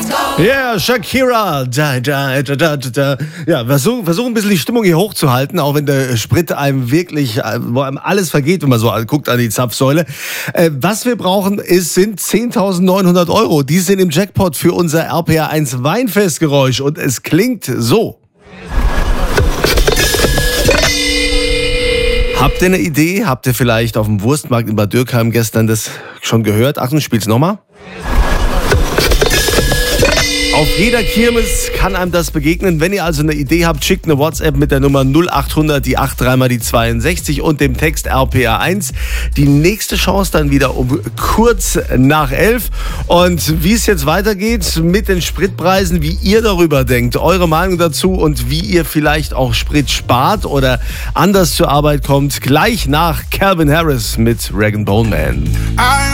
Yeah, Shakira. Ja, versuchen ein bisschen die Stimmung hier hochzuhalten, auch wenn der Sprit einem wirklich, wo einem alles vergeht, wenn man so guckt an die Zapfsäule. Was wir brauchen, sind 10.900 €. Die sind im Jackpot für unser RPR1 Weinfestgeräusch und es klingt so. Habt ihr eine Idee? Habt ihr vielleicht auf dem Wurstmarkt in Bad Dürkheim gestern das schon gehört? Achtung, spiel's nochmal. Auf jeder Kirmes kann einem das begegnen. Wenn ihr also eine Idee habt, schickt eine WhatsApp mit der Nummer 0800, die 83 mal die 62 und dem Text RPR1. Die nächste Chance dann wieder um kurz nach 11. Und wie es jetzt weitergeht mit den Spritpreisen, wie ihr darüber denkt, eure Meinung dazu und wie ihr vielleicht auch Sprit spart oder anders zur Arbeit kommt, gleich nach Calvin Harris mit Rag & Bone Man.